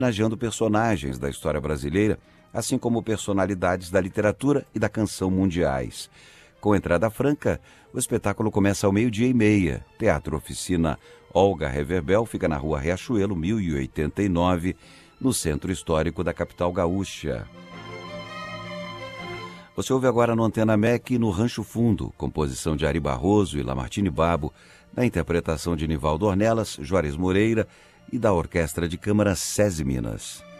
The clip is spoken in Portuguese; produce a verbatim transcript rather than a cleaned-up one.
homenageando personagens da história brasileira, assim como personalidades da literatura e da canção mundiais. Com entrada franca, o espetáculo começa ao meio-dia e meia. Teatro Oficina Olga Reverbel fica na Rua Riachuelo, mil e oitenta e nove, no centro histórico da capital gaúcha. Você ouve agora no Antena M E C no Rancho Fundo, composição de Ari Barroso e Lamartine Babo, na interpretação de Nivaldo Ornelas, Juarez Moreira e da Orquestra de Câmara SESI Minas.